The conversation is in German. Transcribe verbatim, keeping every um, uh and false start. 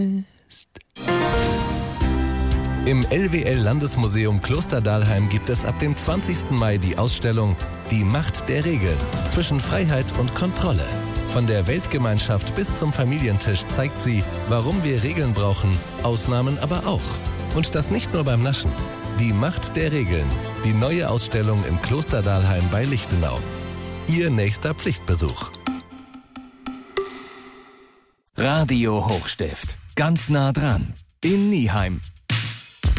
Im L W L-Landesmuseum Klosterdalheim gibt es ab dem zwanzigsten Mai die Ausstellung Die Macht der Regeln zwischen Freiheit und Kontrolle. Von der Weltgemeinschaft bis zum Familientisch zeigt sie, warum wir Regeln brauchen, Ausnahmen aber auch. Und das nicht nur beim Naschen. Die Macht der Regeln. Die neue Ausstellung im Klosterdalheim bei Lichtenau. Ihr nächster Pflichtbesuch. Radio Hochstift. Ganz nah dran. In Nieheim.